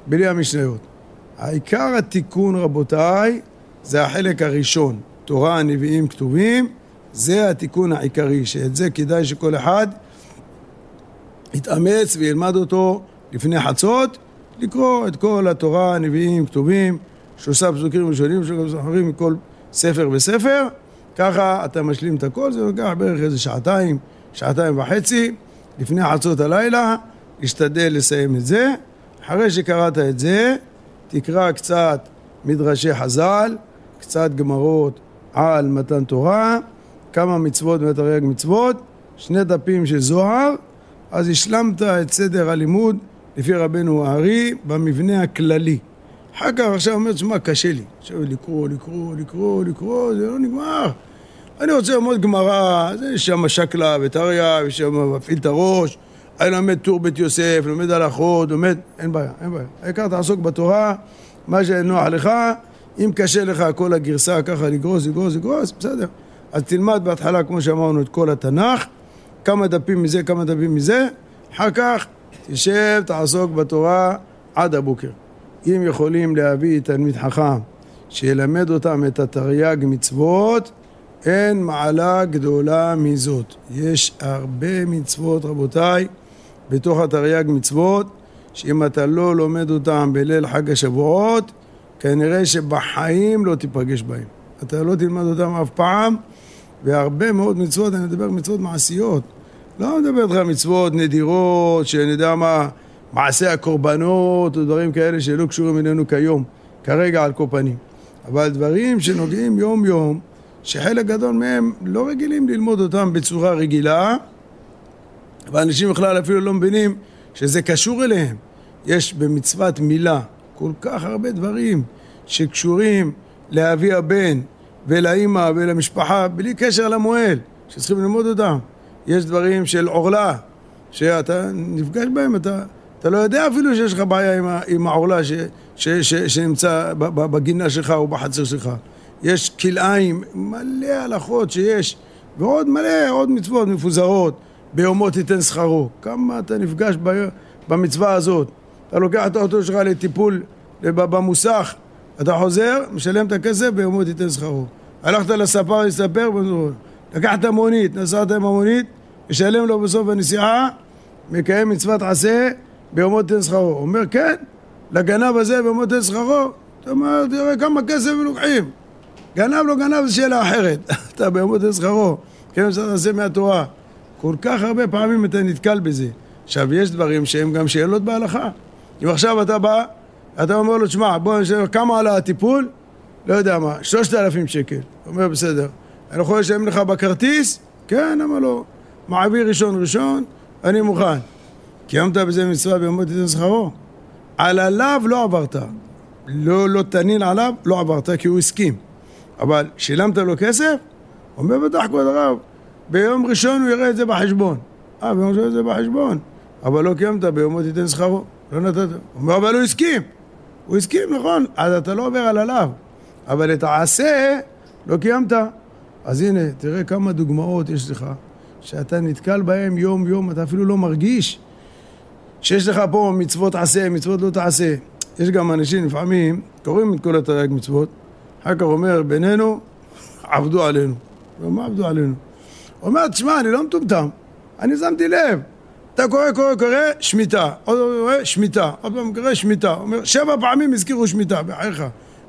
בלי המשניות. העיקר התיקון, רבותיי, זה החלק הראשון. תורה, הנביאים, כתובים, זה התיקון העיקרי, שאת זה כדאי שכל אחד יתאמץ וילמד אותו לפני חצות, לקרוא את כל התורה, הנביאים, כתובים, 3 פסוקים ראשונים, 3 פסוקים אחרים מכל ספר וספר, ככה אתה משלים את הכל, זה לוקח בערך איזה שעתיים, 2.5 לפני חצות הלילה, להשתדל לסיים את זה. אחרי שקראת את זה, תקרא קצת מדרשי חז"ל, קצת גמרות על מתן תורה, כמה מצוות מתרי"ג מצוות, 2 דפים של זוהר, אז השלמת את סדר הלימוד לפי רבנו הארי במבנה הכללי. אחר כך עכשיו אומר, שמה, קשה לי. עכשיו לקרוא, זה לא נגמר. אני רוצה ללמוד גמרא, יש שם שקלה ותריה, יש שם מפעיל את הראש, אני לומד טור בית יוסף, לומד הלכות, לומד, אין בעיה. העיקר תעסוק בתורה, מה שנוח לך, אם קשה לך כל הגרסה ככה לגרוס, בסדר. אז תלמד בהתחלה, כמו שאמרנו, את כל התנ"ך, כמה דפים מזה, אחר כך תשב, תעסוק בתורה עד הבוקר. אם יכולים להביא תלמיד חכם שילמד אותם את התרי"ג מצוות, אין מעלה גדולה מזאת. יש הרבה מצוות, רבותיי, בתוך התרי"ג מצוות, שאם אתה לא לומד אותם בליל חג השבועות, כנראה שבחיים לא תיפגש בהם. אתה לא תלמד אותם אף פעם, והרבה מאוד מצוות, אני מדבר מצוות מעשיות. לא מדבר לך מצוות נדירות, שאני יודע מה, מעשה הקורבנות, או דברים כאלה שלא קשורים אלינו כיום, כרגע על כל פנים. אבל דברים שנוגעים יום יום, שחלק גדול מהם לא רגילים ללמוד אותם בצורה רגילה, ואנשים בכלל אפילו לא מבינים שזה קשור אליהם. יש במצוות מילה כל כך הרבה דברים שקשורים לאבי הבן ולאמא ולמשפחה, בלי קשר למועל, שצריכים ללמוד אותם. יש דברים של עורלה, שאתה נפגש בהם, אתה לא יודע אפילו שיש לך בעיה עם העורלה שנמצא בגינה שלך או בחצר שלך. יש כלאיים, מלא הלכות שיש, ועוד מלא, עוד מצוות מפוזרות, ביומו תיתן שכרו. כמה אתה נפגש במצווה הזאת. אתה לוקח את האוטו שלך לטיפול במוסך, אתה חוזר, משלם את הכסף, ביומו תיתן שכרו. הלכת לספר להסתפר, לקחת מונית, נסעת עם המונית, משלם לו בסוף הנסיעה, מקיים מצוות עשה, ביומו תיתן שכרו. הוא אומר, כן, לגנב הזה ביומו תיתן שכרו. אתה אומר, תראה כמה כסף ולוקחים. גנב לא גנב זה שאלה אחרת. אתה ביומו תיתן שכרו. כן, מצוות עשה מהתורה. כל כך הרבה פעמים אתה נתקל בזה. עכשיו, יש דברים שהם גם שאלות בהלכה. אם עכשיו אתה בא, אתה אומר לו, תשמע, בוא נשאר, כמה עלה הטיפול? לא יודע מה, 3,000 שקל. הוא אומר, בסדר. אני יכול לשלם לך בכרטיס? כן, אמר לו. מעביר ראשון, אני מוכן. קיימת בזה מצווה ביומו תיתן שכרו. על עליו לא עברת. לא תנין עליו, לא עברת, כי הוא הסכים. אבל שילמת לו כסף? הוא אומר, בטח כבוד הרב. ביום ראשון הוא יראה את זה בחשבון. ביום ראשון זה בחשבון. אבל לא קיימת ביומו תיתן שכרו. לא נתת. הוא אומר, אבל הוא הסכים. הוא הסכים, נכון. אז אתה לא עובר על עליו. אבל את העשה לא קיימת. אז הנה, תראה כמה דוגמאות יש לך, שאתה נתקל בהם יום יום, אתה אפילו לא מרגיש שיש לך פה מצוות עשה, מצוות לא תעשה. יש גם אנשים לפעמים, קוראים את כל התרי"ג מצוות, אחר כך אומר, בינינו, עבדו עלינו. ומה עבדו עלינו? הוא אומר, תשמע, אני לא מטומטם, אני שמתי לב. אתה קורא, שמיטה, עוד שמיטה, עוד פעם קורא שמיטה. הוא אומר, 7 פעמים הזכירו שמיטה, בחייך.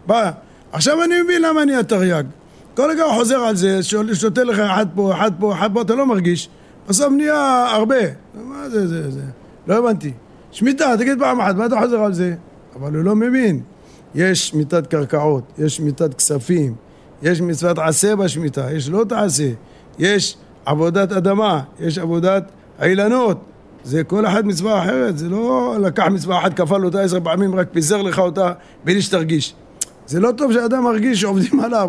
עכשיו אני מבין למה אני התרי"ג. כל רגע הוא חוזר על זה, שותה לך אחד פה, אתה לא מרגיש. בסוף נהיה הרבה. מה זה? לא הבנתי. שמיטה, תגיד פעם אחת, מה אתה חוזר על זה? אבל הוא לא מבין. יש שמיטת קרקעות, יש שמיטת כספים, יש מצוות עשה בשמיטה, יש לא תעשה, יש עבודת אדמה, יש עבודת אילנות. זה כל אחד מצווה אחרת, זה לא לקח מצווה אחת, כפל אותה 10 פעמים, רק פיזר לך אותה בלי שתרגיש. זה לא טוב שאדם מרגיש שעובדים עליו.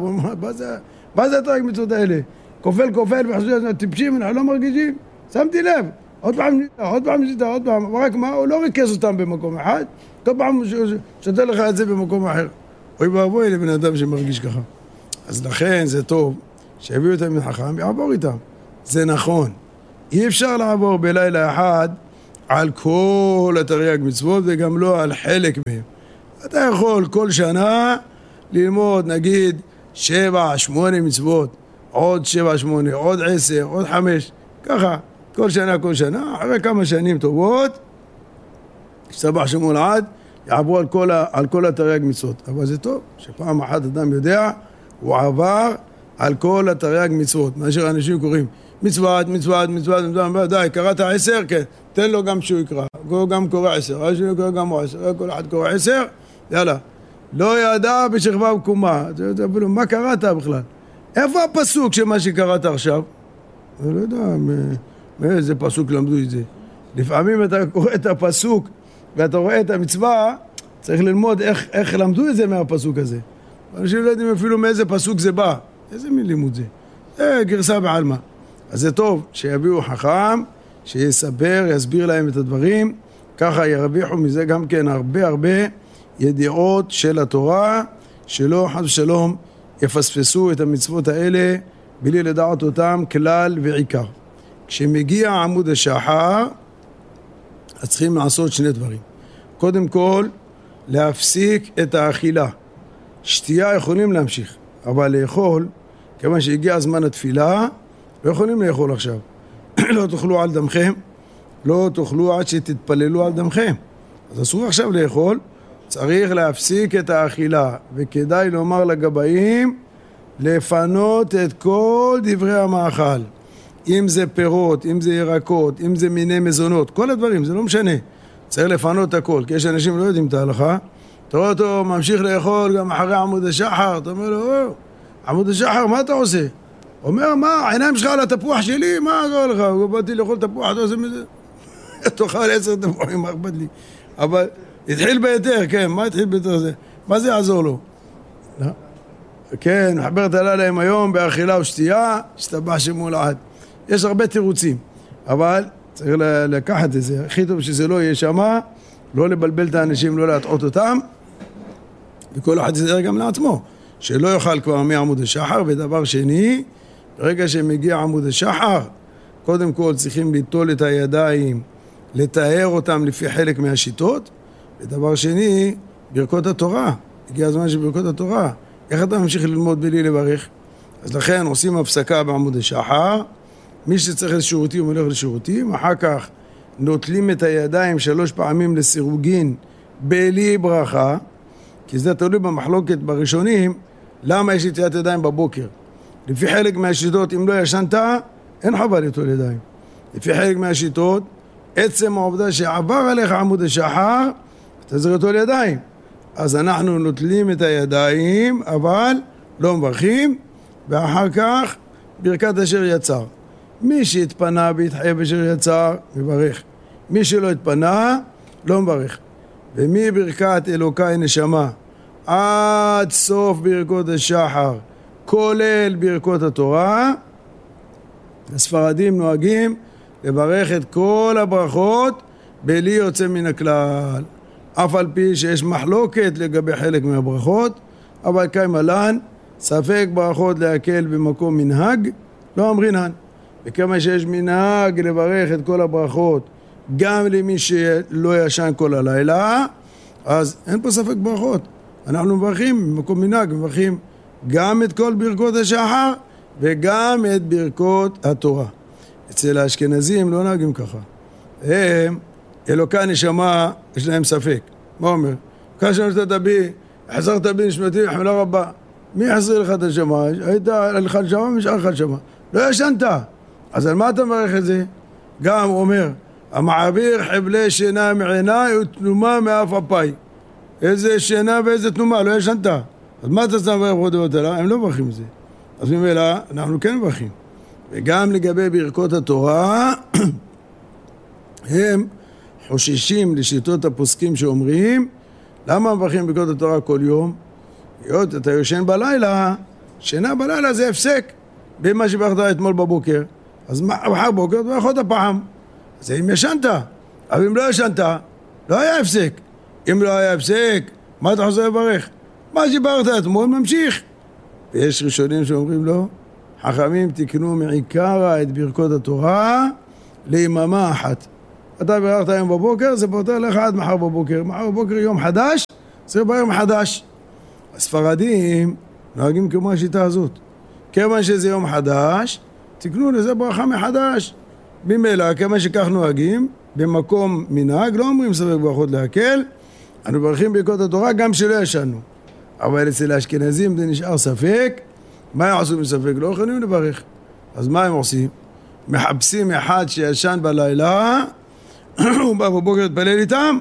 מה זה התרי"ג מצוות האלה? כופל, וחשוב, טיפשים, אנחנו לא מרגישים. שמתי לב. עוד פעם, רק מה, הוא לא ריכז אותם במקום אחד, כל פעם שותה לך את זה במקום אחר. אוי ואבוי לבן אדם שמרגיש ככה. אז לכן זה טוב שהביאו אותם מחכם, יעבור איתם. זה נכון. אי אפשר לעבור בלילה אחד על כל התרי"ג מצוות וגם לא על חלק מהם. אתה יכול כל שנה ללמוד נגיד 7-8 מצוות, עוד 7-8, עוד 10, עוד 5, ככה, כל שנה, אחרי כמה שנים טובות, ישתבח שמו לעד, יעברו על כל התרי"ג מצוות. אבל זה טוב, שפעם אחת אדם יודע, הוא עבר על כל התרי"ג מצוות, מאשר אנשים קוראים מצוות, די, קראת 10, כן, תן לו גם שהוא יקרא, הוא גם קורא 10, גם הוא 10, כל אחד קורא 10, יאללה, לא ידע בשכבה וקומה, מה קראת בכלל? איפה הפסוק שמה שקראת עכשיו? אני לא יודע מאיזה פסוק למדו את זה. לפעמים אתה קורא את הפסוק ואתה רואה את המצווה, צריך ללמוד איך למדו את זה מהפסוק הזה. אנשים לא יודעים אפילו מאיזה פסוק זה בא. איזה מין לימוד זה? זה גרסה בעלמא. אז זה טוב שיביאו חכם, שיסבר, יסביר להם את הדברים, ככה ירוויחו מזה גם כן הרבה ידיעות של התורה, שלא חס ושלום יפספסו את המצוות האלה בלי לדעת אותם כלל ועיקר. כשמגיע עמוד השחר, אז צריכים לעשות שני דברים. קודם כל, להפסיק את האכילה. שתייה יכולים להמשיך, אבל לאכול, כיוון שהגיע הזמן התפילה, לא יכולים לאכול עכשיו. לא תאכלו על דמכם, לא תאכלו עד שתתפללו על דמכם. אז אסור עכשיו לאכול, צריך להפסיק את האכילה, וכדאי לומר לגבאים, לפנות את כל דברי המאכל. אם זה פירות, אם זה ירקות, אם זה מיני מזונות, כל הדברים, זה לא משנה. צריך לפנות הכל, כי יש אנשים לא יודעים את ההלכה. אתה רואה אותו ממשיך לאכול גם אחרי עמוד השחר, אתה אומר לו, עמוד השחר, מה אתה עושה? אומר, מה, העיניים שלך על התפוח שלי? מה קורה לך? הוא באתי לאכול תפוח, אתה עושה מזה? תאכל 10 תפוחים, מה אכפת לי? אבל התחיל ביתר, כן, מה התחיל ביתר זה? מה זה יעזור לו? לא? כן, מחבר את הלילה היום באכילה ושתייה, השתבח שמו לעד. יש הרבה תירוצים, אבל צריך לקחת את זה. הכי טוב שזה לא יהיה שמה, לא לבלבל את האנשים, לא להטעות אותם, וכל אחד יסדר גם לעצמו, שלא יאכל כבר מעמוד השחר. ודבר שני, ברגע שמגיע עמוד השחר, קודם כל צריכים ליטול את הידיים, לתאר אותם לפי חלק מהשיטות, ודבר שני, ברכות התורה. הגיע הזמן שברכות התורה. איך אתה ממשיך ללמוד בלי לברך? אז לכן עושים הפסקה בעמוד השחר, מי שצריך לשירותים הולך לשירותים, אחר כך נוטלים את הידיים 3 פעמים לסירוגין בלי ברכה, כי זה תלוי במחלוקת בראשונים, למה יש נטילת ידיים בבוקר. לפי חלק מהשיטות, אם לא ישנת, אין חובה ליטול ידיים. לפי חלק מהשיטות, עצם העובדה שעבר עליך עמוד השחר, אתה צריך ליטול ידיים. אז אנחנו נוטלים את הידיים, אבל לא מברכים, ואחר כך ברכת אשר יצר. מי שהתפנה והתחייב אשר יצר, מברך. מי שלא התפנה, לא מברך. ומי ברכת אלוקי נשמה, עד סוף ברכות השחר, כולל ברכות התורה, הספרדים נוהגים לברך את כל הברכות בלי יוצא מן הכלל. אף על פי שיש מחלוקת לגבי חלק מהברכות, אבל קיים עלן, ספק ברכות להקל במקום מנהג, לא אמרינן. וכמה שיש מנהג לברך את כל הברכות, גם למי שלא ישן כל הלילה, אז אין פה ספק ברכות. אנחנו מברכים במקום מנהג, מברכים גם את כל ברכות השחר, וגם את ברכות התורה. אצל האשכנזים לא נהגים ככה. הם, אלוקי נשמה, יש להם ספק. מה אומר? כאשר נשתת בי, חזרת בי נשמתי, חמלה רבה. מי יחזיר לך את הנשמה? היית לך נשמה, משאר לך נשמה. לא ישנת. אז על מה אתה מברך את זה? גם הוא אומר, המעביר חבלי שינה מעיניי ותנומה מאף אפי. איזה שינה ואיזה תנומה, לא ישנת. אז מה אתה צריך לברך ברכות האלה? הם לא מברכים את זה. אז ממילא, אנחנו כן מברכים. וגם לגבי ברכות התורה, הם חוששים לשיטות הפוסקים שאומרים, למה מברכים ברכות התורה כל יום? היות אתה יושן בלילה, שינה בלילה זה הפסק במה שברכת אתמול בבוקר. אז מחר בוקר תברך עוד הפעם. אז אם ישנת, אבל אם לא ישנת, לא היה הפסק. אם לא היה הפסק, מה אתה חוזר לברך? מה שברכת אתמול ממשיך. ויש ראשונים שאומרים לו, חכמים תקנו מעיקרא את ברכות התורה ליממה אחת. אתה בירכת היום בבוקר, זה פותר לך עד מחר בבוקר. מחר בבוקר יום חדש, צריך ביום חדש. הספרדים נוהגים כמו השיטה הזאת. כיוון שזה יום חדש, תקנו לזה ברכה מחדש. במילא, כיוון שכך נוהגים, במקום מנהג, לא אומרים ספק ברכות להקל, אנו מברכים ברכות התורה גם שלא ישנו. אבל אצל האשכנזים זה נשאר ספק, מה הם עשו מספק? לא יכולים לברך. אז מה הם עושים? מחפשים אחד שישן בלילה, הוא בא בבוקר להתפלל איתם,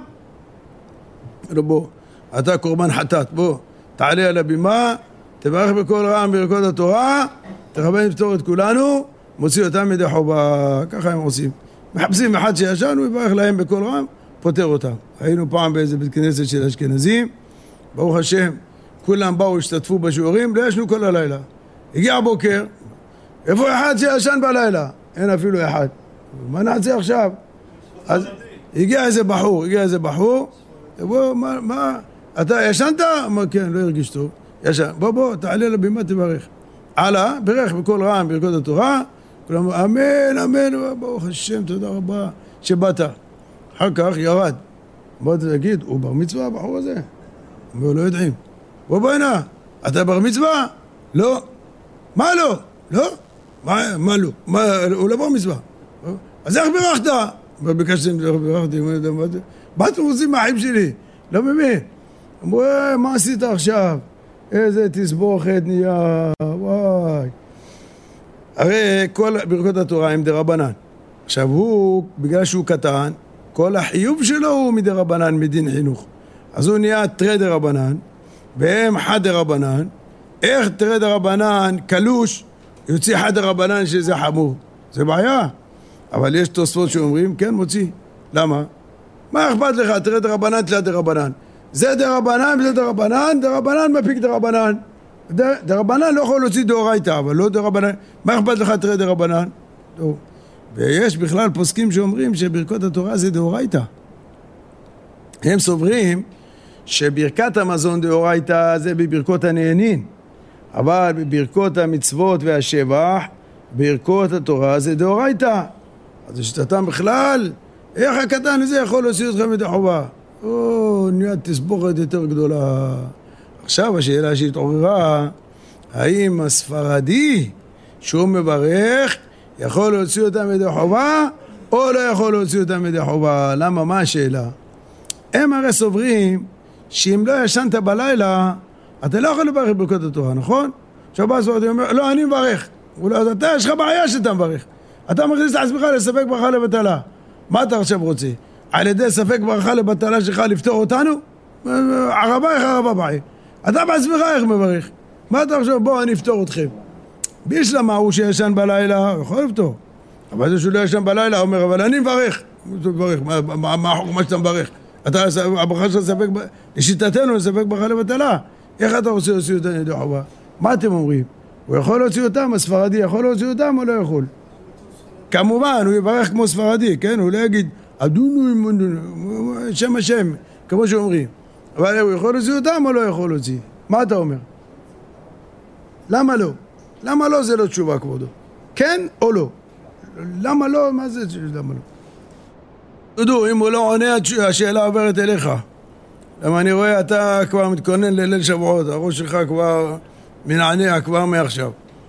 בוא, אתה קורבן חטאת, בוא, תעלה על הבימה, תברך בכל רעם ברכות התורה, תכוון לפתור את כולנו, מוציא אותם מדי חובה, ככה הם עושים. מחפשים אחד שישן, הוא יברך להם בכל רעם, פותר אותם. היינו פעם באיזה בית כנסת של אשכנזים, ברוך השם, כולם באו, השתתפו בשיעורים, לא ישנו כל הלילה. הגיע הבוקר, איפה אחד שישן בלילה? אין אפילו אחד. מה נעשה עכשיו? אז הגיע איזה בחור, בוא, מה, אתה ישנת? אמר, כן, לא הרגיש טוב. ישן, בוא, תעלה לבימה, תברך. עלה, ברך בכל רעם, ברכות התורה, כולם אמרו, אמן, ברוך השם, תודה רבה, שבאת. אחר כך ירד. בוא תגיד, הוא בר מצווה, הבחור הזה? אמרו, לא יודעים. בוא הנה, אתה בר מצווה? לא. מה לא? לא? מה לא? הוא לא בר מצווה. אז איך בירכת? ביקשתם, בירכתי, מה אתם רוצים מהחיים שלי? לא מבין. אמרו, מה עשית עכשיו? איזה תסבוכת נהיה, וואי. הרי כל ברכות התורה הם דרבנן. עכשיו הוא, בגלל שהוא קטן, כל החיוב שלו הוא מדרבנן, מדין חינוך. אז הוא נהיה תרי דרבנן, והם חד דרבנן. איך תרי דרבנן קלוש, יוציא חד דרבנן שזה חמור. זה בעיה. אבל יש תוספות שאומרים, כן מוציא. למה? מה אכפת לך? תרי דרבנן, תלה דרבנן. זה דרבנן וזה דרבנן, דרבנן מפיק דרבנן. דרבנן לא יכול להוציא דאורייתא, אבל לא דרבנן. מה אכפת לך תרי דרבנן? טוב. ויש בכלל פוסקים שאומרים שברכות התורה זה דאורייתא. הם סוברים שברכת המזון דאורייתא זה בברכות הנהנין, אבל בברכות המצוות והשבח, ברכות התורה זה דאורייתא. אז השתתם בכלל, איך הקטן הזה יכול להוציא אתכם מדי חובה? נהיה תסבוכת יותר גדולה. עכשיו השאלה שהתעוררה, האם הספרדי שהוא מברך יכול להוציא אותם מדי חובה או לא יכול להוציא אותם מדי חובה? למה? מה השאלה? הם הרי סוברים שאם לא ישנת בלילה אתה לא יכול לברך את ברכות התורה, נכון? עכשיו בא הספרדי אומר, לא, אני מברך. אתה יש לך בעיה שאתה מברך, אתה מכניס את עצמך לספק ברכה לבטלה. מה אתה עכשיו רוצה? על ידי ספק ברכה לבטלה שלך לפתור אותנו? ערבה איך ערבה בעי. אתה בעצמך איך מברך? מה אתה חושב? בוא אני אפתור אתכם. בישלמה הוא שישן בלילה, הוא יכול לפתור. אבל זה שהוא לא ישן בלילה, הוא אומר, אבל אני מברך. מה החוכמה שאתה מברך? הברכה של ספק, לשיטתנו ספק ברכה לבטלה. איך אתה רוצה להוציא אותם ידי חובה? מה אתם אומרים? הוא יכול להוציא אותם, הספרדי יכול להוציא אותם או לא יכול? כמובן, הוא יברך כמו ספרדי, כן? הוא לא יגיד, אדונו, שם השם, כמו שאומרים. אבל הוא יכול להוציא אותם או לא יכול להוציא? מה אתה אומר? למה לא? למה לא זה לא תשובה כבודו? כן או לא? למה לא? מה זה למה לא? תדעו, אם הוא לא עונה, השאלה עוברת אליך. למה אני רואה, אתה כבר מתכונן לליל שבועות, הראש שלך כבר מנענע כבר מעכשיו.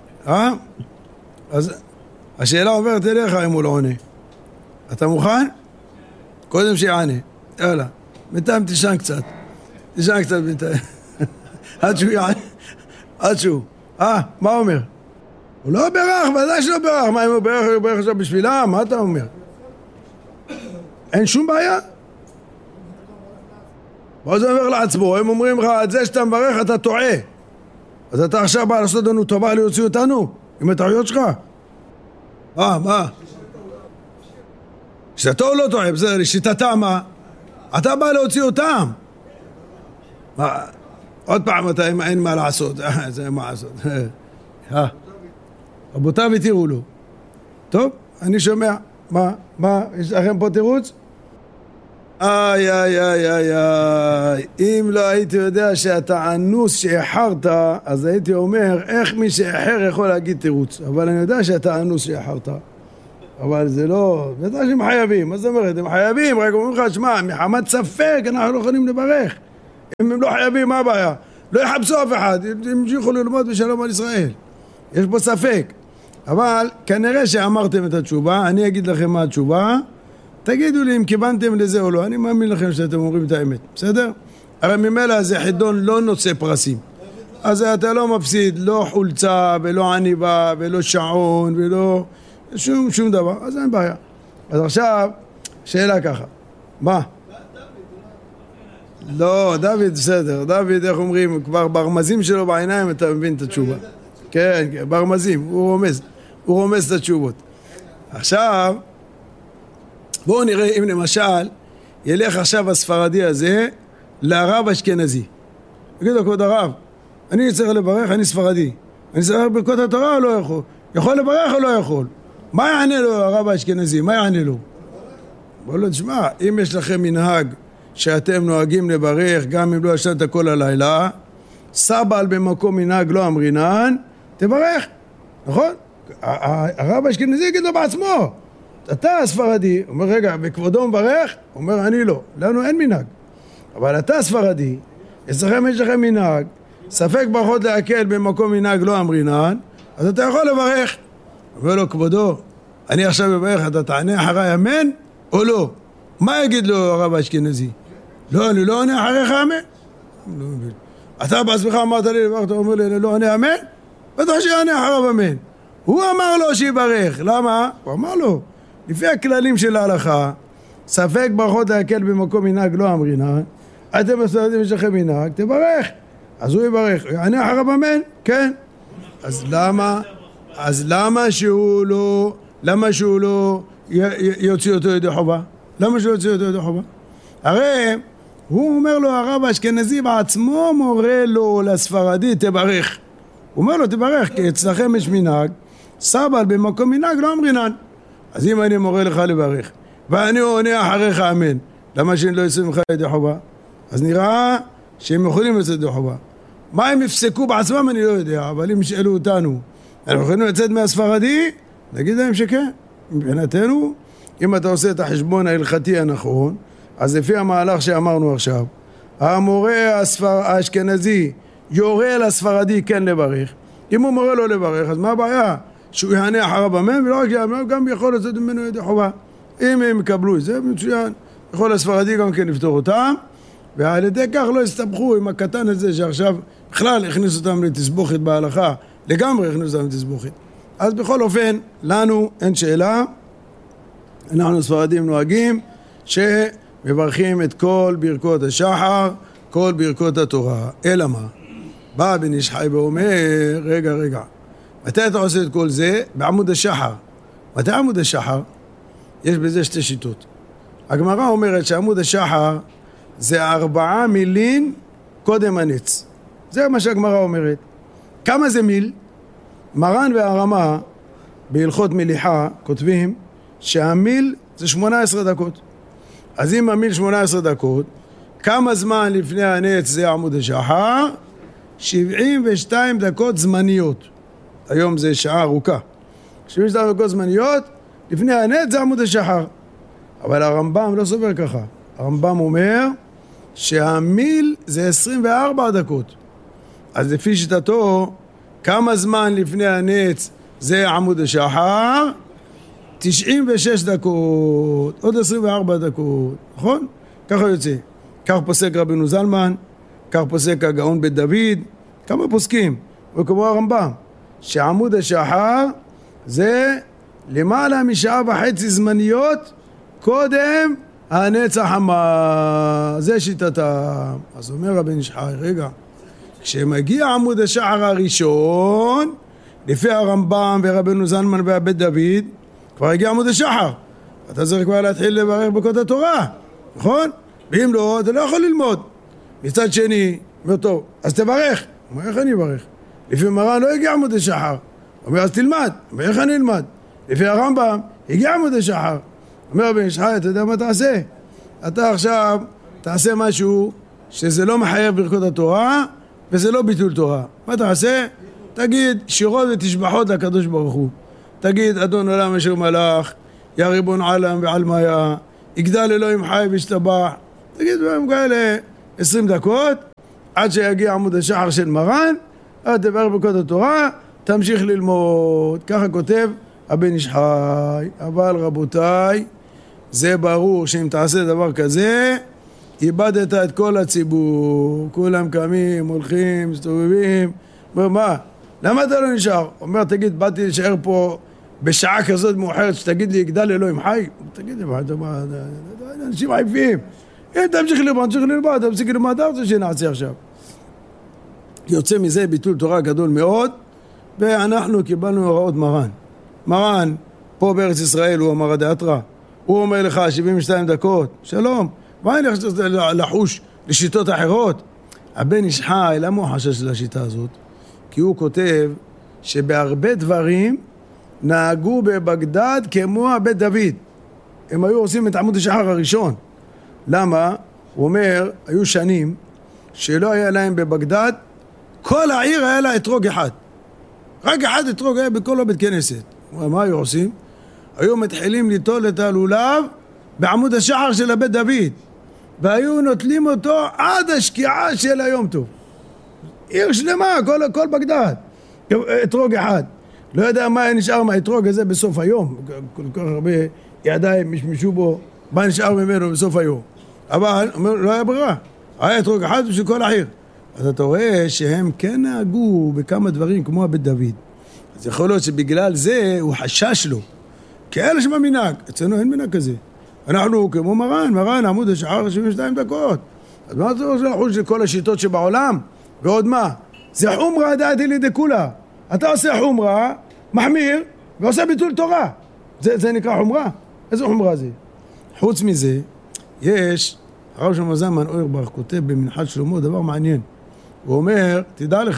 אז השאלה עוברת אליך אם הוא לא עונה. אתה מוכן? קודם שיענה. יאללה. בינתיים תשן קצת בינתיים. עד שהוא יענה. עד שהוא. מה אומר? הוא לא ברח, ודאי שלא ברח. מה אם הוא ברח עכשיו בשבילם? מה אתה אומר? אין שום בעיה. ואז הוא אומר לעצמו, הם אומרים לך, את זה שאתה מברך אתה טועה. אז אתה עכשיו בא לעשות לנו טובה להוציא אותנו? עם הטעויות שלך? מה? שיטתו לא טועה, בסדר, שיטתה מה? אתה בא להוציא אותם. עוד פעם אתה אין מה לעשות, זה מה לעשות. רבותיו התירו לו. טוב, אני שומע. מה? יש לכם פה תירוץ? איי, אם לא הייתי יודע שאתה אנוס שאיחרת, אז הייתי אומר, איך מי שאיחר יכול להגיד תירוץ? אבל אני יודע שאתה אנוס שאיחרת. אבל זה לא, בטח שהם חייבים, מה זאת אומרת? הם חייבים, רק אומרים לך, שמע, מחמת ספק אנחנו לא יכולים לברך. אם הם לא חייבים, מה הבעיה? לא יחפשו אף אחד, הם ימשיכו ללמוד בשלום על ישראל. יש פה ספק. אבל כנראה שאמרתם את התשובה, אני אגיד לכם מה התשובה, תגידו לי אם כיוונתם לזה או לא, אני מאמין לכם שאתם אומרים את האמת, בסדר? הרי ממילא זה חידון לא נושא פרסים. אז אתה לא מפסיד, לא חולצה ולא עניבה ולא שעון ולא שום דבר, אז אין בעיה. אז עכשיו, שאלה ככה, מה? לא, דוד בסדר, דוד איך אומרים, כבר ברמזים שלו בעיניים אתה מבין את התשובה. כן, ברמזים, הוא רומז את התשובות. עכשיו, בואו נראה אם למשל ילך עכשיו הספרדי הזה לרב אשכנזי. יגיד לו, כבוד הרב, אני צריך לברך, אני ספרדי. אני צריך ברכות התורה או לא יכול? יכול לברך או לא יכול? מה יענה לו הרב האשכנזי? מה יענה לו? בואו לא תשמע, אם יש לכם מנהג שאתם נוהגים לברך גם אם לא ישנת כל הלילה, סבל במקום מנהג לא אמרינן, תברך, נכון? הרב האשכנזי יגיד לו בעצמו, אתה הספרדי, אומר רגע, בכבודו מברך? אומר אני לא, לנו אין מנהג. אבל אתה ספרדי, יש לכם מנהג, ספק ברכות להקל במקום מנהג לא אמרינן, אז אתה יכול לברך. אומר לו, כבודו, אני עכשיו מברך, אתה תענה אחרי אמן או לא? מה יגיד לו הרב האשכנזי? לא, אני לא עונה אחריך אמן. אתה בעצמך אמרת לי לברך, אתה אומר לי, אני לא עונה אמן? בטח שיענה אחריו אמן. הוא אמר לו שיברך, למה? הוא אמר לו, לפי הכללים של ההלכה, ספק ברכות להקל במקום מנהג לא אמרינן, אתם מסתדרים יש לכם מנהג, תברך. אז הוא יברך, יענה אחריו אמן? כן. אז למה שהוא לא יוציא אותו ידי חובה? למה שהוא יוציא אותו ידי חובה? הרי הוא אומר לו, הרב האשכנזי בעצמו מורה לו לספרדי, תברך. הוא אומר לו, תברך, כי אצלכם יש מנהג, סבל במקום מנהג לא אמרינן. אז אם אני מורה לך לברך, ואני עונה אחריך אמן, למה שאני לא יוצא ממך ידי חובה? אז נראה שהם יכולים לצאת ידי חובה. מה הם יפסקו בעצמם אני לא יודע, אבל אם ישאלו אותנו, אנחנו יכולים לצאת מהספרדי? נגיד להם שכן. מבחינתנו, אם אתה עושה את החשבון ההלכתי הנכון, אז לפי המהלך שאמרנו עכשיו, המורה האשכנזי יורה לספרדי כן לברך. אם הוא מורה לו לברך, אז מה הבעיה? שהוא יענה אחריו אמן, ולא רק יענה, גם יכול לצאת ממנו ידי חובה. אם הם יקבלו את זה, מצוין. יכול הספרדי גם כן לפתור אותם, ועל ידי כך לא הסתבכו עם הקטן הזה שעכשיו בכלל הכניס אותם לתסבוכת בהלכה, לגמרי הכניס אותם לתסבוכת. אז בכל אופן, לנו אין שאלה, אנחנו ספרדים נוהגים שמברכים את כל ברכות השחר, כל ברכות התורה. אלא מה? בא בן איש חי ואומר, רגע, מתי אתה עושה את כל זה? בעמוד השחר. מתי עמוד השחר? יש בזה שתי שיטות. הגמרא אומרת שעמוד השחר זה 4 מילין קודם הנץ. זה מה שהגמרא אומרת. כמה זה מיל? מרן והרמה בהלכות מליחה כותבים שהמיל זה 18 דקות. אז אם המיל 18 דקות, כמה זמן לפני הנץ זה עמוד השחר? 72 דקות זמניות. היום זה שעה ארוכה. 72 דקות זמניות, לפני הנץ זה עמוד השחר. אבל הרמב"ם לא סובר ככה. הרמב"ם אומר שהמיל זה 24 דקות. אז לפי שיטתו, כמה זמן לפני הנץ זה עמוד השחר? 96 דקות, עוד 24 דקות, נכון? ככה יוצא. כך פוסק רבנו זלמן, כך פוסק הגאון בית דוד, כמה פוסקים, וכמו הרמב"ם, שעמוד השחר זה למעלה משעה וחצי זמניות קודם הנץ החמה, זה שיטתם. אז אומר רבן איש חי, רגע, כשמגיע עמוד השחר הראשון, לפי הרמב"ם ורבנו זלמן והבית דוד, כבר הגיע עמוד השחר. אתה צריך כבר להתחיל לברך ברכות התורה, נכון? ואם לא, אתה לא יכול ללמוד. מצד שני, אומר טוב, אז תברך. אומר, איך אני אברך? לפי מרן לא הגיע עמוד השחר. אומר, אז תלמד. אומר, איך אני אלמד? לפי הרמב"ם, הגיע עמוד השחר. אומר בן איש חי, אתה יודע מה תעשה? אתה עכשיו תעשה משהו שזה לא מחייב ברכות התורה, וזה לא ביטול תורה. מה תעשה? תגיד שירות ותשבחות לקדוש ברוך הוא. תגיד, אדון עולם אשר מלך, יא ריבון עלם ועלמיה, יגדל אלוהים חי וישתבח. תגיד בהם כאלה 20 דקות, עד שיגיע עמוד השחר של מרן, תברך ברכות התורה, תמשיך ללמוד. ככה כותב הבן איש חי. אבל רבותיי, זה ברור שאם תעשה דבר כזה, איבדת את כל הציבור. כולם קמים, הולכים, מסתובבים. אומר, מה? למה אתה לא נשאר? אומר, תגיד, באתי להישאר פה בשעה כזאת מאוחרת, שתגיד לי, יגדל אלוהים חי? תגיד לי, מה, אנשים עייפים. תמשיך ללמוד, תמשיך ללמוד, אתה רוצה שנעשה עכשיו. יוצא מזה ביטול תורה גדול מאוד, ואנחנו קיבלנו הוראות מרן. מרן, פה בארץ ישראל, הוא אמר הדעתרא, הוא אומר לך 72 דקות, שלום, מה אני חושב לחוש לשיטות אחרות? הבן איש חי, למה הוא חשש לשיטה הזאת? כי הוא כותב שבהרבה דברים נהגו בבגדד כמו הבית דוד. הם היו עושים את עמוד השחר הראשון. למה? הוא אומר, היו שנים שלא היה להם בבגדד, כל העיר היה לה אתרוג אחד. רק אחד אתרוג היה בכל הבית כנסת. מה היו עושים? היו מתחילים ליטול את הלולב בעמוד השחר של הבית דוד, והיו נוטלים אותו עד השקיעה של היום טוב. עיר שלמה, כל בגדד. אתרוג אחד. לא יודע מה נשאר מהאתרוג הזה בסוף היום. כל כך הרבה ידיים משמשו בו, מה נשאר ממנו בסוף היום. אבל לא היה ברירה. היה אתרוג אחד בשביל כל העיר. אז אתה רואה שהם כן נהגו בכמה דברים כמו הבית דוד. אז יכול להיות שבגלל זה הוא חשש לו. כאלה שממנהג. אצלנו אין מנהג כזה. אנחנו כמו מרן, עמוד השחר 72 דקות. אז מה אתה רוצה לחוש לכל השיטות שבעולם? ועוד מה? זה חומרה דעתי לידי כולה. אתה עושה חומרה, מחמיר, ועושה ביטול תורה. זה נקרא חומרה? איזה חומרה זה? חוץ מזה, יש, הרב שלמה זלמן אוירבך כותב במנחת שלמה דבר מעניין. הוא אומר, תדע לך,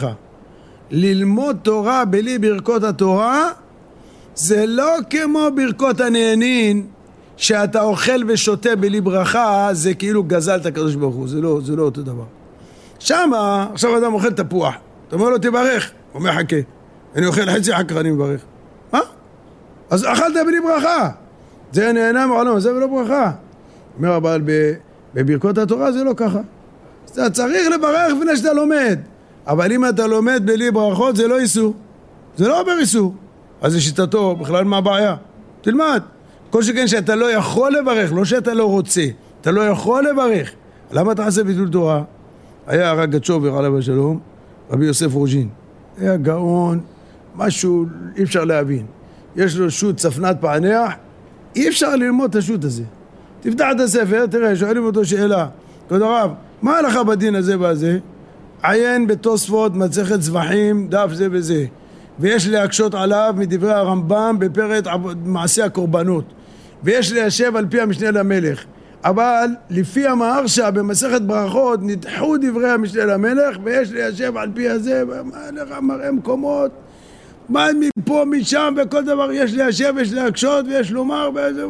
ללמוד תורה בלי ברכות התורה, זה לא כמו ברכות הנהנין, שאתה אוכל ושותה בלי ברכה, זה כאילו גזלת הקדוש ברוך הוא, זה לא אותו דבר. שמה, עכשיו אדם אוכל תפוח, אתה אומר לו תברך, הוא אומר חכה, אני אוכל חצי אחר כך אני מברך. מה? אז אכלת בלי ברכה, זה נהנה מעולם, זה ולא ברכה. אומר אבל בברכות התורה זה לא ככה. אתה צריך לברך לפני שאתה לומד, אבל אם אתה לומד בלי ברכות זה לא איסור, זה לא עובר איסור. אז זה שיטתו, בכלל מה הבעיה? תלמד. כל שכן שאתה לא יכול לברך, לא שאתה לא רוצה, אתה לא יכול לברך. למה אתה עושה ביטול תורה? היה הרב גצ'ובר עליו השלום, רבי יוסף רוז'ין. היה גאון, משהו אי אפשר להבין. יש לו שוט צפנת פענח, אי אפשר ללמוד את השוט הזה. תפתח את הספר, תראה, שואלים אותו שאלה. כבוד הרב, מה הלכה בדין הזה והזה? עיין בתוספות, מסכת זבחים, דף זה וזה. ויש להקשות עליו מדברי הרמב"ם בפרק מעשה הקורבנות. ויש ליישב על פי המשנה למלך. אבל לפי המהרש"א במסכת ברכות נדחו דברי המשנה למלך, ויש ליישב על פי הזה, מראה מקומות, מה מפה משם וכל דבר יש ליישב, יש להקשות ויש לומר באיזה...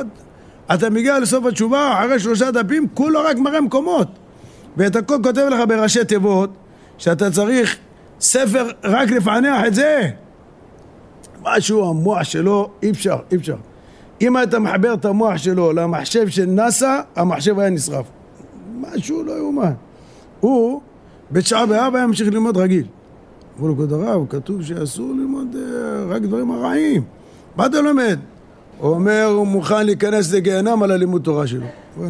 אתה מגיע לסוף התשובה, אחרי 3 דפים, כולו רק מראה מקומות. ואת הכל כותב לך בראשי תיבות, שאתה צריך ספר רק לפענח את זה. משהו המוח שלו, אי אפשר. אם אתה מחבר את המוח שלו למחשב של נאסא, המחשב היה נשרף. משהו לא יאומן. הוא, בתשעה באב היה ממשיך ללמוד רגיל. אמרו לו, כבוד הרב, כתוב שאסור ללמוד רק דברים הרעים. מה אתה לומד? הוא אומר, הוא מוכן להיכנס לגיהנם על הלימוד תורה שלו.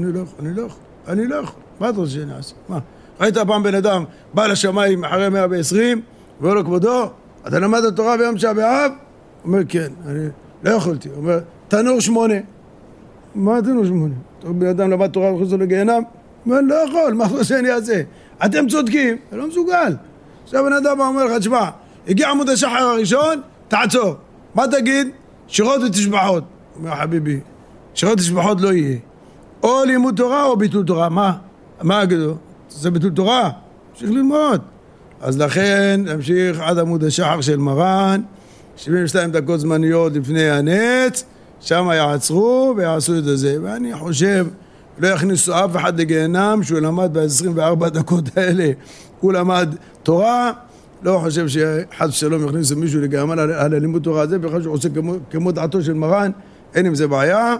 אני לא יכול. מה אתה רוצה שאני אעשה? מה? ראית פעם בן אדם, בא לשמיים אחרי 120, ואומר לו, כבודו, אתה למד התורה ביום תשעה באב? הוא אומר, כן, אני לא יכולתי. הוא אומר, תנור 8. מה תנור 8? בן אדם למד תורה וחוץ לו לגיהנם? הוא אומר, לא יכול, מה אתה שאני אעשה? אתם צודקים, אני לא מסוגל. עכשיו בן אדם אומר לך, תשמע, הגיע עמוד השחר הראשון, תעצור. מה תגיד? שירות ותשבחות. הוא אומר, חביבי, שירות ותשבחות לא יהיה. או לימוד תורה או ביטול תורה. מה אגדו? זה ביטול תורה? צריך ללמוד. אז לכן נמשיך עד עמוד השחר של מרן, 72 דקות זמניות לפני הנץ, שם יעצרו ויעשו את זה. ואני חושב, לא יכניסו אף אחד לגיהנם שהוא למד ב-24 דקות האלה, הוא למד תורה, לא חושב שחד ושלום יכניסו מישהו לגיהנם על הלימוד תורה הזה, בכלל שהוא עושה כמו דעתו של מרן, אין עם זה בעיה,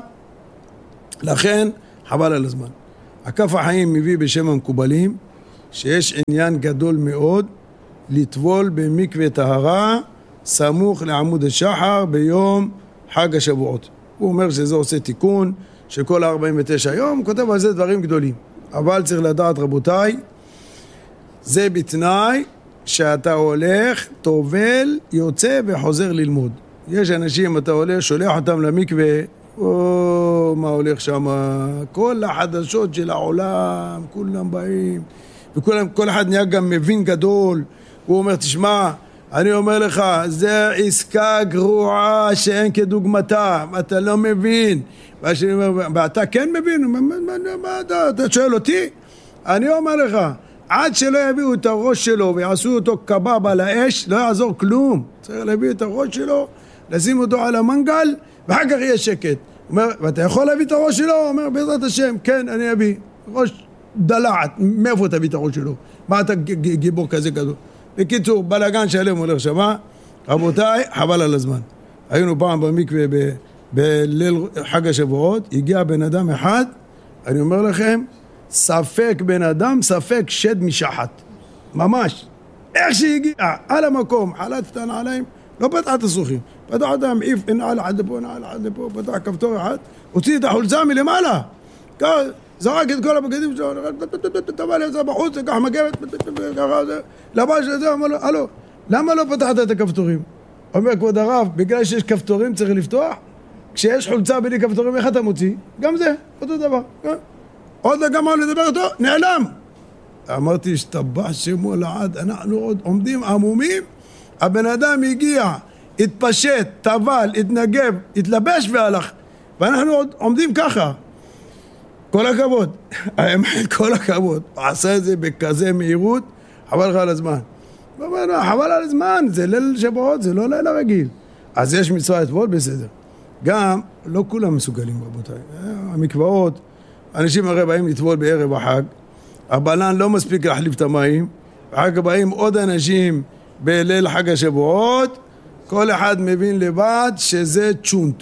לכן חבל על הזמן. הכף החיים מביא בשם המקובלים, שיש עניין גדול מאוד לטבול במקווה טהרה, סמוך לעמוד השחר ביום חג השבועות. הוא אומר שזה עושה תיקון שכל 49 יום, הוא כותב על זה דברים גדולים. אבל צריך לדעת רבותיי, זה בתנאי שאתה הולך, טובל, יוצא וחוזר ללמוד. יש אנשים, אתה הולך, שולח אותם למקווה, מה הולך שם? כל החדשות של העולם, כולם באים, וכל אחד נהיה גם מבין גדול. הוא אומר, תשמע, אני אומר לך, זה עסקה גרועה שאין כדוגמתה, אתה לא מבין. ואתה כן מבין? אתה שואל אותי? אני אומר לך, עד שלא יביאו את הראש שלו ויעשו אותו קבב על האש, לא יעזור כלום. צריך להביא את הראש שלו, לשים אותו על המנגל, ואחר כך יהיה שקט. אומר, ואתה יכול להביא את הראש שלו? הוא אומר, בעזרת השם, כן, אני אביא. ראש דלעת, מאיפה תביא את הראש שלו? מה אתה גיבור כזה גדול? בקיצור, בלגן שלם הולך שמה. רבותיי, חבל על הזמן. היינו פעם במקווה בליל חג השבועות, הגיע בן אדם אחד, אני אומר לכם, ספק בן אדם, ספק שד משחת. ממש. איך שהגיע, על המקום, חלץ את הנעליים, לא פתח את הסוכים. פתח אותם, מעיף, נעל עד לפה, נעל עד לפה, פתח כפתור אחד, הוציא את החולצה מלמעלה. זרק את כל הבגדים שלו, טבע לי את זה בחוץ, לקח מגבת, ככה זה, לבש את זה, אמר לו, הלו, למה לא פתחת את הכפתורים? אומר, כבוד הרב, בגלל שיש כפתורים צריך לפתוח? כשיש חולצה בלי כפתורים, איך אתה מוציא? גם זה, אותו דבר. עוד לא גמר לדבר אותו, נעלם. אמרתי, שתבח שמו לעד, אנחנו עוד עומדים עמומים, הבן אדם הגיע, התפשט, טבל, התנגב, התלבש והלך, ואנחנו עוד עומדים ככה. כל הכבוד, האמת, כל הכבוד. הוא עשה את זה בכזה מהירות, חבל לך על הזמן. חבל על הזמן, זה ליל שבועות, זה לא לילה רגיל. אז יש מצווה לטבול, בסדר. גם, לא כולם מסוגלים, רבותיי. המקוואות, אנשים הרי באים לטבול בערב החג, הבלן לא מספיק להחליף את המים, אחר כך באים עוד אנשים בליל חג השבועות, כל אחד מבין לבד שזה צ'ונט.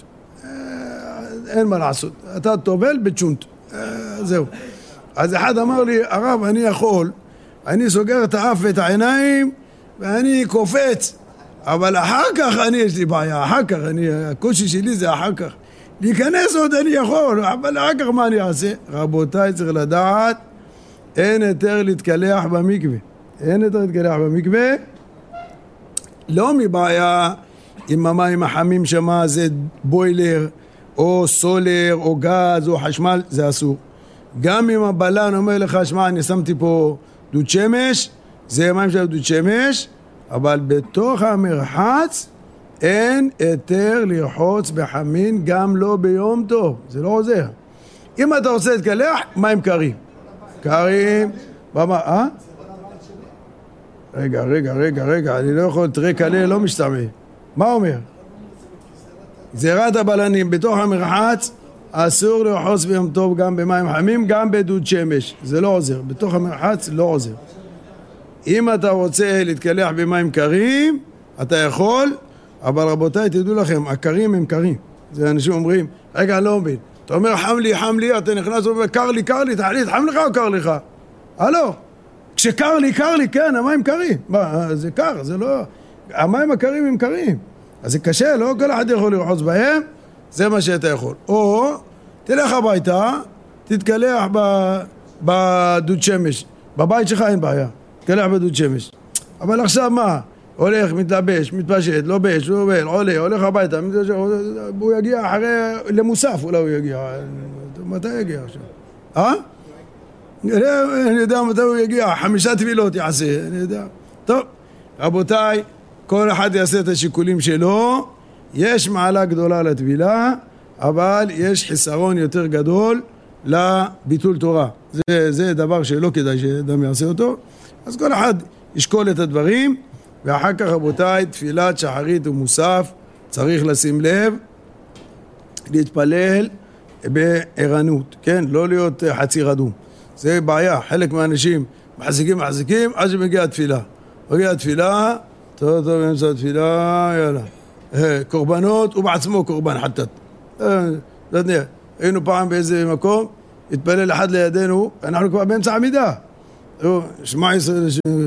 אין מה לעשות, אתה טובל בצ'ונט. זהו. אז אחד אמר לי, הרב, אני יכול, אני סוגר את האף ואת העיניים ואני קופץ, אבל אחר כך יש לי בעיה, אחר כך, הקושי שלי זה אחר כך. להיכנס עוד אני יכול, אבל אחר כך מה אני אעשה? רבותיי, צריך לדעת, אין היתר להתקלח במקווה. אין היתר להתקלח במקווה, לא מבעיה עם המים החמים שמה זה בוילר, או סולר, או גז, או חשמל, זה אסור. גם אם הבלן אומר לך, שמע, אני שמתי פה דוד שמש, זה מים של דוד שמש, אבל בתוך המרחץ אין היתר לרחוץ בחמין, גם לא ביום טוב, זה לא עוזר. אם אתה רוצה להתקלח, מים קרים. קרים, במה, רגע, אני לא יכול, תראה קלה, לא משתמע. מה אומר? גזירת הבלנים בתוך המרחץ, אסור לרחוץ ביום טוב גם במים חמים, גם בדוד שמש. זה לא עוזר, בתוך המרחץ לא עוזר. אם אתה רוצה להתקלח במים קרים, אתה יכול, אבל רבותיי, תדעו לכם, הקרים הם קרים. זה אנשים אומרים, רגע, אני לא מבין. אתה אומר, חם לי, אתה נכנס ואומר, קר לי, תחליט, חם לך או קר לך? הלו, כשקר לי, כן, המים קרים. מה, זה קר, זה לא... המים הקרים הם קרים. אז זה קשה, לא כל אחד יכול לרחוץ בהם, זה מה שאתה יכול. או, תלך הביתה, תתקלח בדוד שמש. בבית שלך אין בעיה, תתקלח בדוד שמש. אבל עכשיו מה? הולך, מתלבש, מתפשט, לובש, הולך הביתה, הוא יגיע אחרי, למוסף אולי הוא יגיע. מתי יגיע עכשיו? אני יודע מתי הוא יגיע, 5 תפילות יעשה, אני יודע. טוב, רבותיי, כל אחד יעשה את השיקולים שלו, יש מעלה גדולה לתפילה, אבל יש חיסרון יותר גדול לביטול תורה. זה דבר שלא כדאי שאדם יעשה אותו, אז כל אחד ישקול את הדברים, ואחר כך רבותיי, תפילת שחרית ומוסף, צריך לשים לב, להתפלל בערנות, כן? לא להיות חצי רדום. זה בעיה, חלק מהאנשים מחזיקים, עד שמגיע התפילה. מגיע התפילה, טוב, באמצע התפילה, יאללה. קורבנות, הוא בעצמו קורבן חטאת. היינו פעם באיזה מקום, התפלל אחד לידינו, אנחנו כבר באמצע עמידה. שמע ישראל,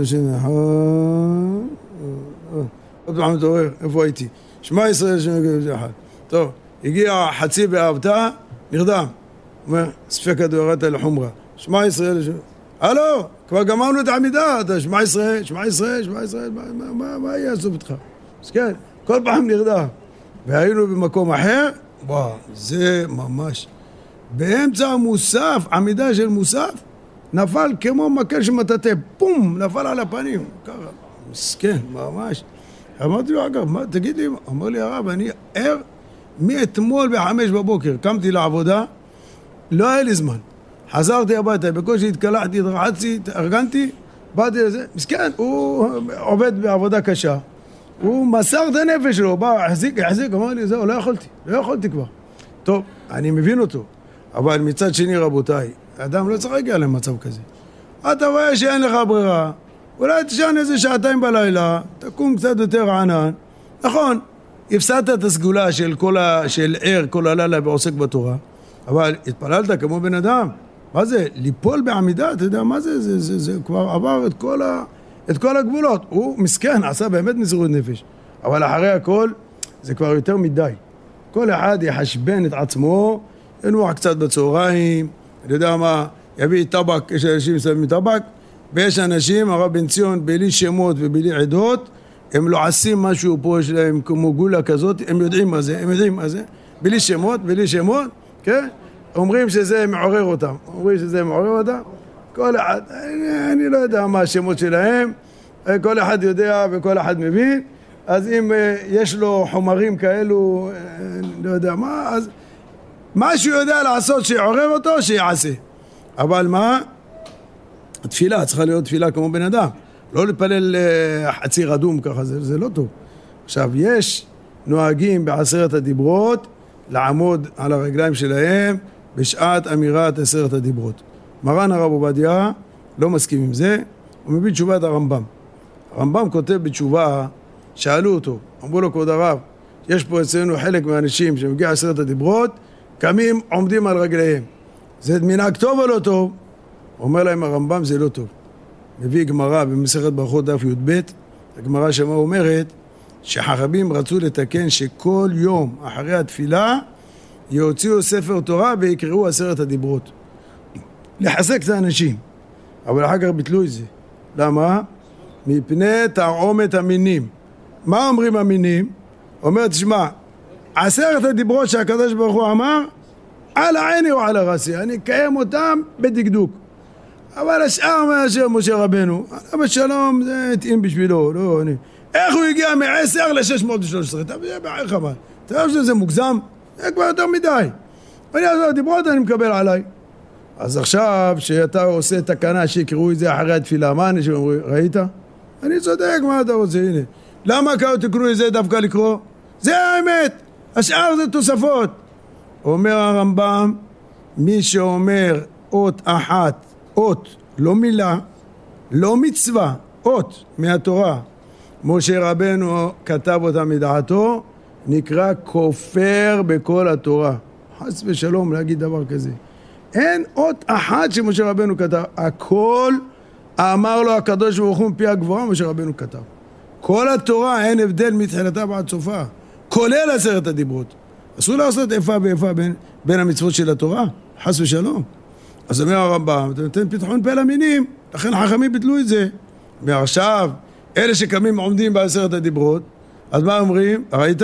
עוד פעם מתעורר, איפה הייתי? שמע ישראל, טוב, הגיע חצי באהבתה, נרדם. אומר, ספק הדורת אל חומרה. שמע ישראל, הלו, כבר גמרנו את העמידה, אתה שמע ישראל, שמע ישראל, שמע ישראל, מה יעשו בתך? אז כן, כל פעם נרדם. והיינו במקום אחר, וואו, זה ממש. באמצע המוסף, עמידה של מוסף, נפל כמו מקל שמטאטא, פום, נפל על הפנים. ככה, מסכן, ממש. אמרתי לו, אגב, מה, תגיד לי, אמר לי הרב, אני ער מאתמול ב5 בבוקר, קמתי לעבודה, לא היה לי זמן. חזרתי הביתה, בקושי התקלחתי, התרחצתי, ארגנתי, באתי לזה, מסכן, הוא עובד בעבודה קשה, הוא מסר את הנפש שלו, בא, החזיק, אמר לי, זהו, לא יכולתי כבר. טוב, אני מבין אותו, אבל מצד שני, רבותיי, האדם לא צריך להגיע למצב כזה. אתה רואה שאין לך ברירה, אולי תשען איזה שעתיים בלילה, תקום קצת יותר ענן, נכון, הפסדת את הסגולה של ער כל הלילה ועוסק בתורה, אבל התפללת כמו בן אדם. מה זה? ליפול בעמידה, אתה יודע מה זה? זה כבר עבר את כל הגבולות. הוא מסכן, עשה באמת מסירות נפש. אבל אחרי הכל, זה כבר יותר מדי. כל אחד יחשבן את עצמו, ינוח קצת בצהריים, אני יודע מה, יביא טבק, יש אנשים שמים טבק, ויש אנשים, הרב בן ציון, בלי שמות ובלי עדות, הם לא עשים משהו פה, יש להם כמו גולה כזאת, הם יודעים מה זה, בלי שמות, כן? אומרים שזה מעורר אותם, כל אחד, אני לא יודע מה השמות שלהם, כל אחד יודע וכל אחד מבין, אז אם יש לו חומרים כאלו, לא יודע מה, אז מה שהוא יודע לעשות שיעורר אותו, שיעשה. אבל מה? התפילה, צריכה להיות תפילה כמו בן אדם, לא לפלל חצי רדום ככה, זה לא טוב. עכשיו, יש נוהגים בעשרת הדיברות, לעמוד על הרגליים שלהם, בשעת אמירת 10 הדיברות. מרן הרב עובדיה לא מסכים עם זה, הוא מביא תשובת הרמב"ם. הרמב"ם כותב בתשובה, שאלו אותו, אמרו לו, כבוד הרב, יש פה אצלנו חלק מהאנשים שמגיע 10 הדיברות, קמים עומדים על רגליהם. זה מנהג טוב או לא טוב? אומר להם הרמב"ם, זה לא טוב. מביא גמרא במסכת ברכות דף י"ב, הגמרא שמה אומרת, שחכמים רצו לתקן שכל יום אחרי התפילה, יוציאו ספר תורה ויקראו 10 הדיברות. לחזק את האנשים. אבל אחר כך ביטלו את זה. למה? מפני תרעומת המינים. מה אומרים המינים? אומר, תשמע, 10 הדיברות שהקדוש ברוך הוא אמר, על העיני או על הרסי. אני אקיים אותם בדקדוק. אבל השאר מאשר משה רבנו, אבל שלום זה התאים בשבילו. לא, איך הוא הגיע מ10 ל613? תביא בערך מה. אתה יודע שזה מוגזם? זה כבר יותר מדי. אני עזור דיברות, אני מקבל עליי. אז עכשיו שאתה עושה תקנה שיקראו את זה אחרי התפילה, מה אנשים אומרים? ראית? אני צודק, מה אתה רוצה? הנה. למה תקראו את זה דווקא לקרוא? זה האמת. השאר זה תוספות. אומר הרמב"ם, מי שאומר אות אחת, אות, לא מילה, לא מצווה, אות מהתורה, משה רבנו כתב אותה מדעתו, נקרא כופר בכל התורה. חס ושלום להגיד דבר כזה. אין אות אחת שמשה רבנו כתב. הכל אמר לו הקדוש ברוך הוא מפי הגבוהה, משה רבנו כתב. כל התורה אין הבדל מתחילתה ועד סופה. כולל 10 הדיברות. אסור לעשות איפה ואיפה בין המצוות של התורה. חס ושלום. אז אומר הרמב"ם, אתה נותן פתחון פה למינים, לכן חכמים ביטלו את זה. מעכשיו, אלה שקמים עומדים ב10 הדיברות, אז מה אומרים? ראית?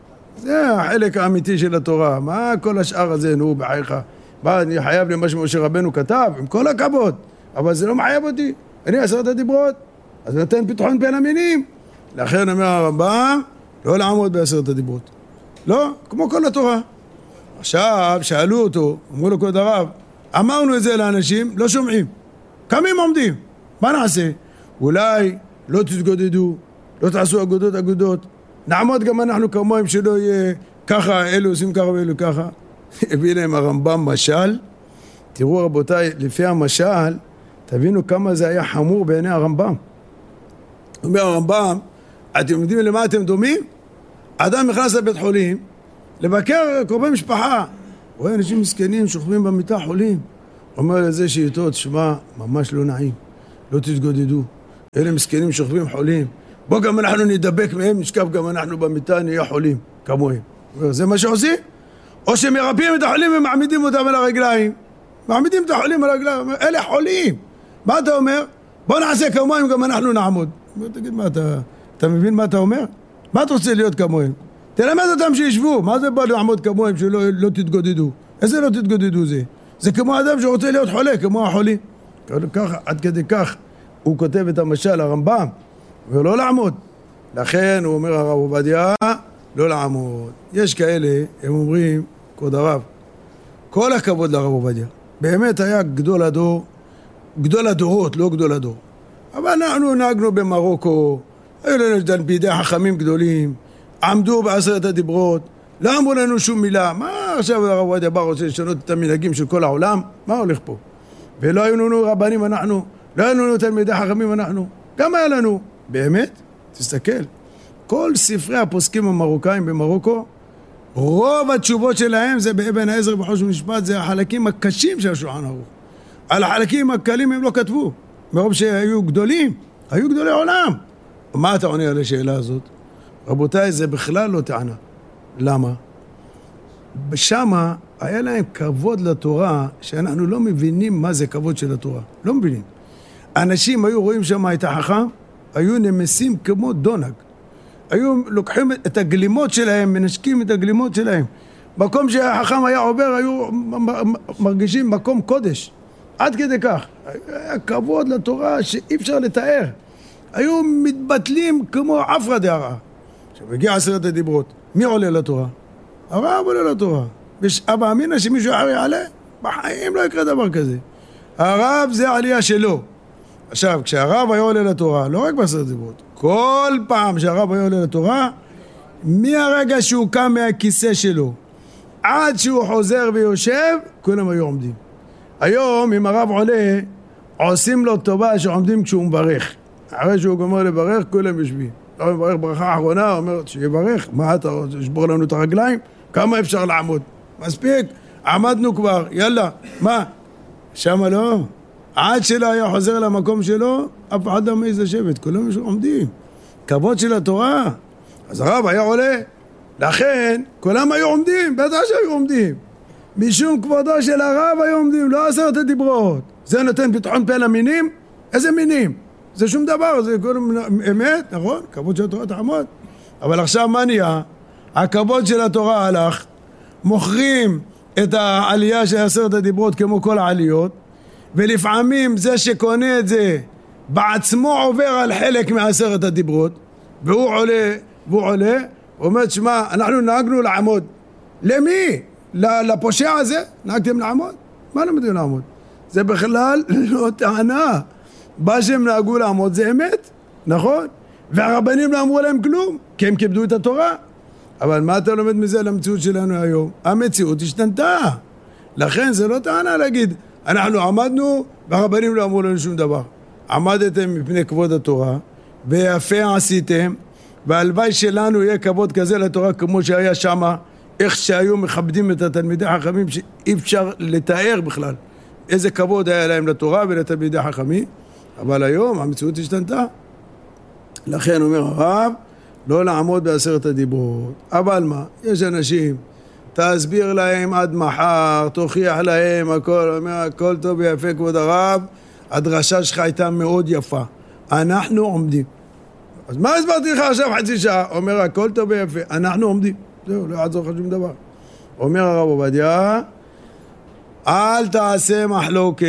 זה החלק האמיתי של התורה. מה כל השאר הזה, נו, בחייך? מה, אני חייב למה שמשה רבנו כתב? עם כל הכבוד. אבל זה לא מחייב אותי. אני 10 הדיברות. אז נותן פתחון פה למינים. לכן אומר הרמב"ם, לא לעמוד ב10 הדיברות. לא, כמו כל התורה. עכשיו, שאלו אותו, אמרו לו כבוד הרב, אמרנו את זה לאנשים, לא שומעים. קמים עומדים. מה נעשה? אולי לא תתגודדו, לא תעשו אגודות. נעמוד גם אנחנו כמוהם שלא יהיה ככה, אלו עושים ככה ואלו ככה. הביא להם הרמב"ם משל. תראו רבותיי, לפי המשל, תבינו כמה זה היה חמור בעיני הרמב"ם. אומר הרמב"ם, אתם יודעים למה אתם דומים? אדם נכנס לבית חולים, לבקר קרובי משפחה. רואה אנשים מסכנים שוכבים במיטה חולים. אומר לזה שאיתו, תשמע, ממש לא נעים, לא תתגודדו. אלה מסכנים שוכבים חולים. בוא גם אנחנו נדבק מהם, נשכב גם אנחנו במיטה, נהיה חולים, כמוהם. זה מה שעושים? או שמרפאים את החולים ומעמידים אותם על הרגליים. מעמידים את החולים על הרגליים, אלה חולים. מה אתה אומר? בוא נעשה כמוהם, גם אנחנו נעמוד. תגיד, מה אתה מבין מה אתה אומר? מה אתה רוצה להיות כמוהם? תלמד אותם שישבו, מה זה בא לעמוד כמוהם שלא תתגודדו? איזה לא תתגודדו זה? זה כמו אדם שרוצה להיות חולה, כמו החולים. ככה, עד כדי כך, הוא כותב את המשל, הרמב"ם, ולא לעמוד. לכן הוא אומר הרב עובדיה, לא לעמוד. יש כאלה, הם אומרים, כבוד הרב, כל הכבוד לרב עובדיה. באמת היה גדול הדור, גדול הדורות, לא גדול הדור. אבל אנחנו נהגנו במרוקו, היו לנו תלמידי חכמים גדולים, עמדו בעשרת הדיברות, לא אמרו לנו שום מילה. מה עכשיו הרב עובדיה בא רוצה לשנות את המנהגים של כל העולם? מה הולך פה? ולא היו לנו רבנים אנחנו, לא היו לנו תלמידי חכמים אנחנו, גם היה לנו. באמת? תסתכל. כל ספרי הפוסקים המרוקאים במרוקו, רוב התשובות שלהם זה באבן העזר בחוש ומשפט, זה החלקים הקשים של השולחן ערוך. על החלקים הקלים הם לא כתבו, מרוב שהיו גדולים, היו גדולי עולם. מה אתה עונה על השאלה הזאת? רבותיי, זה בכלל לא טענה. למה? שמה היה להם כבוד לתורה, שאנחנו לא מבינים מה זה כבוד של התורה. לא מבינים. אנשים היו רואים שמה את החכם, היו נמסים כמו דונג. היו לוקחים את הגלימות שלהם, מנשקים את הגלימות שלהם. מקום שהחכם היה עובר, היו מרגישים מקום קודש. עד כדי כך. היה כבוד לתורה שאי אפשר לתאר. היו מתבטלים כמו עפרא דארעא. עכשיו הגיע עשרת הדיברות. מי עולה לתורה? הרב עולה לתורה. אבא אמינא שמישהו אחר יעלה? בחיים לא יקרה דבר כזה. הרב זה העלייה שלו. עכשיו, כשהרב היה עולה לתורה, לא רק בעשרת הדיברות, כל פעם שהרב היה עולה לתורה, מהרגע שהוא קם מהכיסא שלו, עד שהוא חוזר ויושב, כולם היו עומדים. היום, אם הרב עולה, עושים לו טובה שעומדים כשהוא מברך. אחרי שהוא גומר לברך, כולם יושבים. הוא מברך ברכה האחרונה, הוא אומר, שיברך, מה אתה רוצה, לשבור לנו את הרגליים? כמה אפשר לעמוד? מספיק, עמדנו כבר, יאללה, מה? שמה לא? עד שלא היה חוזר למקום שלו, אף אחד לא מעז לשבת, כולם עומדים. כבוד של התורה. אז הרב היה עולה, לכן כולם היו עומדים, בטח שהיו עומדים. משום כבודו של הרב היו עומדים, לא עשרת הדיברות. זה נותן פתחון פה למינים? איזה מינים? זה שום דבר, זה כולם אמת, נכון? כבוד של התורה תעמוד. אבל עכשיו מה נהיה? הכבוד של התורה הלך, מוכרים את העלייה של עשרת הדיברות כמו כל העליות, ולפעמים זה שקונה את זה בעצמו עובר על חלק מעשרת הדיברות, והוא עולה, הוא אומר, שמע, אנחנו נהגנו לעמוד. למי? לפושע הזה? נהגתם לעמוד? מה למדים לעמוד? זה בכלל לא טענה. מה שהם נהגו לעמוד זה אמת, נכון? והרבנים לא אמרו להם כלום, כי הם כיבדו את התורה. אבל מה אתה לומד מזה למציאות שלנו היום? המציאות השתנתה. לכן זה לא טענה להגיד, אנחנו עמדנו והרבנים לא אמרו לנו שום דבר. עמדתם מפני כבוד התורה, ויפה עשיתם, והלוואי שלנו יהיה כבוד כזה לתורה כמו שהיה שמה, איך שהיו מכבדים את התלמידי החכמים שאי אפשר לתאר בכלל. איזה כבוד היה להם לתורה ולתלמידי החכמים, אבל היום המציאות השתנתה. לכן אומר הרב, לא לעמוד בעשרת הדיברות. אבל מה? יש אנשים, תסביר להם עד מחר, תוכיח להם, הכל טוב ויפה כבוד הרב, הדרשה שלך הייתה מאוד יפה. אנחנו עומדים. אז מה הסברתי לך עכשיו חצי שעה? אומר הכל טוב ויפה, אנחנו עומדים. זהו, לא יעזור לך שום דבר. אומר הרב עובדיה, אל תעשה מחלוקת,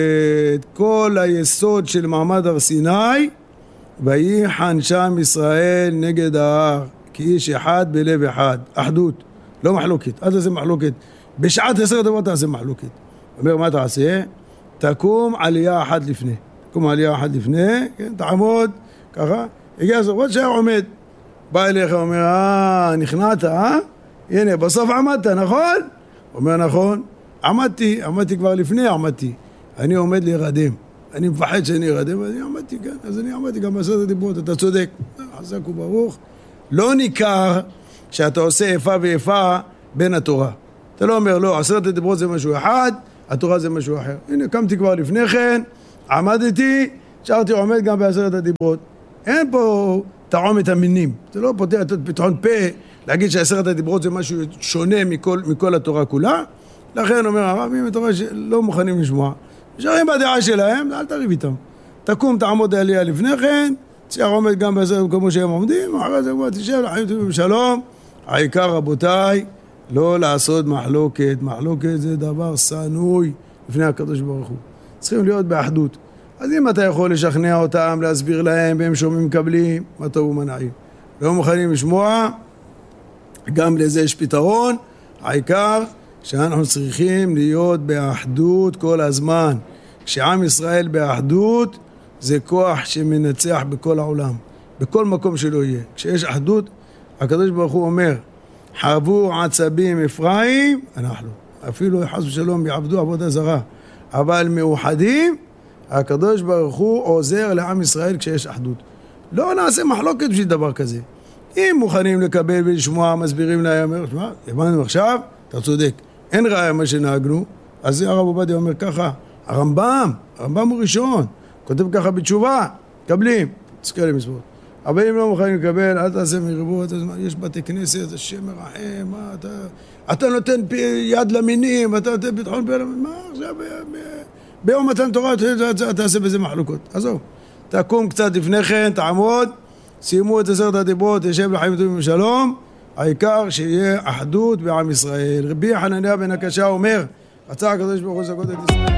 כל היסוד של מעמד הר סיני, ויחן שם ישראל נגד ההר, כאיש אחד בלב אחד, אחדות, לא מחלוקת, אל תעשה מחלוקת, בשעת עשרת הדיברות תעשה מחלוקת. אומר, מה תעשה? תקום עלייה אחת לפני, כן, תעמוד, ככה, הגיע הזרות שהיה עומד, בא אליך, אומר, נכנעת, הנה, בסוף עמדת, נכון? אומר, נכון, עמדתי כבר לפני, אני עומד להירדם, אני מפחד שאני ארדם, אז אני עמדתי, כן, אז אני עמדתי גם בעשרת הדיברות, אתה צודק, חזק וברוך. לא ניכר שאתה עושה איפה ואיפה בין התורה. אתה לא אומר, לא, 10 הדיברות זה משהו אחד, התורה זה משהו אחר. הנה, קמתי כבר לפני כן, עמדתי, שרתי עומד גם ב10 הדיברות. אין פה תעומת המינים. זה לא פותח פתחון פה להגיד ש10 הדיברות זה משהו שונה מכל התורה כולה. לכן אומר הרבים, התורה שלא מוכנים לשמוע. נשארים בדעה שלהם, אל תריב איתם. תקום, תעמוד עליה לפני כן, תשאר עומד גם ב10 כמו שהם עומדים, אחרי זה כבר תשב לחיים טובים בשלום. העיקר רבותיי, לא לעשות מחלוקת. מחלוקת זה דבר שנוי לפני הקדוש ברוך הוא. צריכים להיות באחדות. אז אם אתה יכול לשכנע אותם, להסביר להם, והם שומעים מקבלים, מה טוב ומנעים. לא מוכנים לשמוע, גם לזה יש פתרון. העיקר שאנחנו צריכים להיות באחדות כל הזמן. כשעם ישראל באחדות, זה כוח שמנצח בכל העולם, בכל מקום שלא יהיה. כשיש אחדות, הקדוש ברוך הוא אומר, חרבו עצבים אפרים, אנחנו, אפילו חס ושלום יעבדו עבודה זרה, אבל מאוחדים, הקדוש ברוך הוא עוזר לעם ישראל כשיש אחדות. לא נעשה מחלוקת בשביל דבר כזה. אם מוכנים לקבל ולשמוע, מסבירים להם, הבנו עכשיו, אתה צודק, אין ראיה מה שנהגנו, אז הרב עובדיה אומר ככה, הרמב"ם הוא ראשון, כותב ככה בתשובה, קבלים, תזכה למספור. אבל אם לא מוכנים לקבל, אל תעשה מריבות, יש בתי כנסת, השם מרחם, אתה נותן יד למינים, אתה נותן פתחון פה, מה עכשיו, ביום מתן תורה, תעשה בזה מחלוקות. עזוב, תקום קצת לפני כן, תעמוד, סיימו את 10 הדיברות, תשב לחיים טובים בשלום, העיקר שיהיה אחדות בעם ישראל. רבי חנניה בן הקשה אומר, רצה הקדוש ברוך הוא זכות את ישראל.